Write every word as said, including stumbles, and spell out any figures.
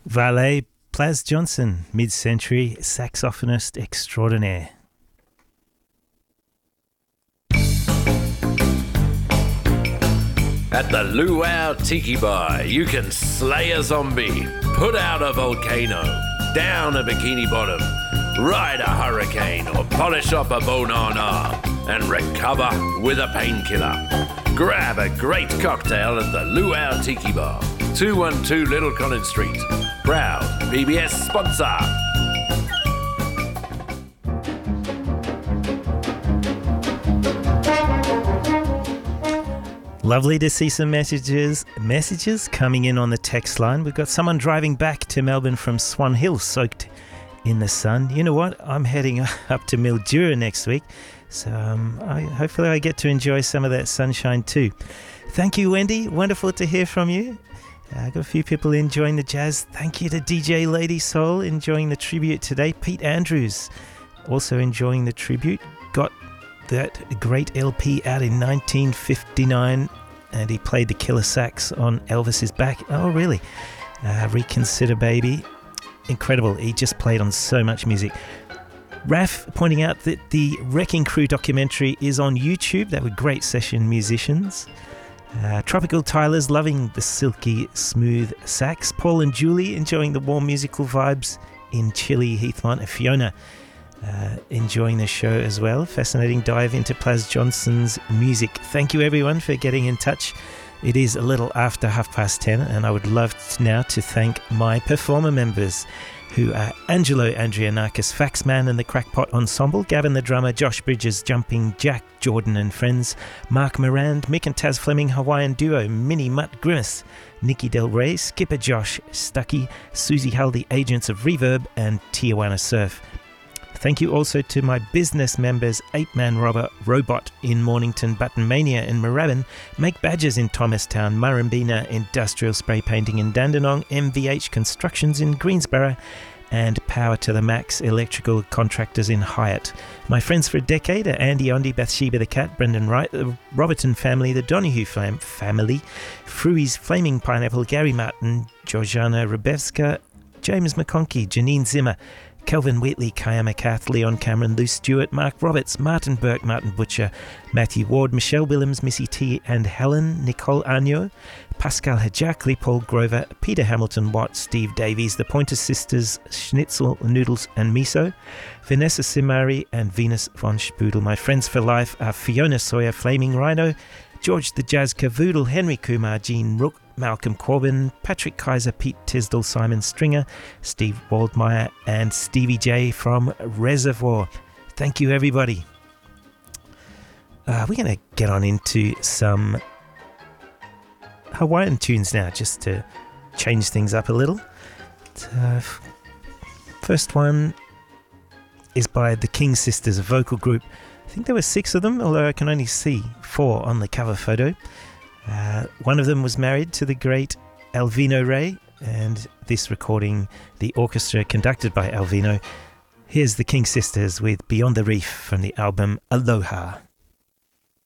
Valet Plas Johnson, mid-century saxophonist extraordinaire. At the Luau Tiki Bar, you can slay a zombie, put out a volcano, down a bikini bottom, ride a hurricane, or polish up a banana and recover with a painkiller. Grab a great cocktail at the Luau Tiki Bar, two one two Little Collins Street. Proud P B S sponsor. Lovely to see some messages messages coming in on the text line. We've got someone driving back to Melbourne from Swan Hill, soaked in the sun. You know what? I'm heading up to Mildura next week, so um, I, hopefully I get to enjoy some of that sunshine too. Thank you, Wendy. Wonderful to hear from you. I uh, got a few people enjoying the jazz. Thank you to D J Lady Soul enjoying the tribute today. Pete Andrews also enjoying the tribute. Got that great L P out in nineteen fifty-nine, and he played the killer sax on Elvis's back. Oh, really? Uh, Reconsider Baby. Incredible. He just played on so much music. Raf pointing out that the Wrecking Crew documentary is on YouTube. They were great session musicians. Uh, Tropical Tyler's loving the silky smooth sax. Paul and Julie enjoying the warm musical vibes in chilly Heathmont. Fiona uh, enjoying the show as well. Fascinating dive into Plas Johnson's music. Thank you everyone for getting in touch. It is a little after half past ten, and I would love now to thank my performer members, who are Angelo Andrianakis, Faxman and the Crackpot Ensemble, Gavin the Drummer, Josh Bridges, Jumping Jack, Jordan and Friends, Mark Morand, Mick and Taz Fleming, Hawaiian Duo, Minnie Mutt Grimace, Nikki Del Rey, Skipper Josh, Stucky, Susie Hull, the Agents of Reverb, and Tijuana Surf. Thank you also to my business members, Ape Man Robber, Robot in Mornington, Button Mania in Moorabbin, Make Badges in Thomastown, Murrumbina Industrial Spray Painting in Dandenong, M V H Constructions in Greensboro, and Power to the Max Electrical Contractors in Hyatt. My friends for a decade are Andy Ondi, Bathsheba the Cat, Brendan Wright, the Robertson family, the Donahue fam- family, Frui's Flaming Pineapple, Gary Martin, Georgiana Rebevska, James McConkey, Janine Zimmer, Kelvin Wheatley, Kayama Kath, Leon Cameron, Lou Stewart, Mark Roberts, Martin Burke, Martin Butcher, Matthew Ward, Michelle Willems, Missy T and Helen, Nicole Agno, Pascal Hajakli, Paul Grover, Peter Hamilton Watt, Steve Davies, the Pointer Sisters, Schnitzel, Noodles and Miso, Vanessa Simari and Venus von Spudel. My friends for life are Fiona Sawyer, Flaming Rhino, George the Jazz Cavoodle, Henry Kumar, Jean Rook, Malcolm Corbin, Patrick Kaiser, Pete Tisdall, Simon Stringer, Steve Waldmeyer, and Stevie J from Reservoir. Thank you, everybody. Uh, we're going to get on into some Hawaiian tunes now, just to change things up a little. Uh, first one is by the King Sisters, a vocal group. I think there were six of them, although I can only see four on the cover photo. Uh, one of them was married to the great Alvino Ray, and this recording, the orchestra conducted by Alvino. Here's the King Sisters with Beyond the Reef from the album Aloha.